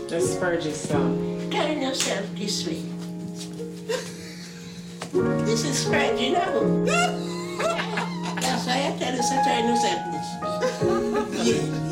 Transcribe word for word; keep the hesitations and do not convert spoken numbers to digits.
Just spurge yourself. Turn yourself this way. This is spread, you know. That's why I tell you to turn yourself this way. Yeah.